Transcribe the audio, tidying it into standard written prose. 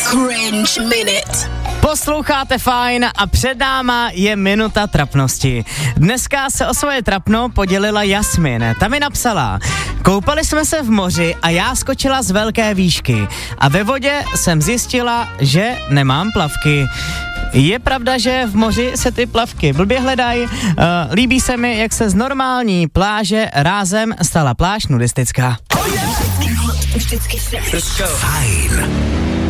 Cringe Minute. Posloucháte Fajn a před náma je minuta trapnosti. Dneska se o svoje trapno podělila Jasmin. Ta mi napsala: koupali jsme se v moři a já skočila z velké výšky. A ve vodě jsem zjistila, že nemám plavky. Je pravda, že v moři se ty plavky blbě hledají. Líbí se mi, jak se z normální pláže rázem stala pláž nudistická. Vždycky Fajn.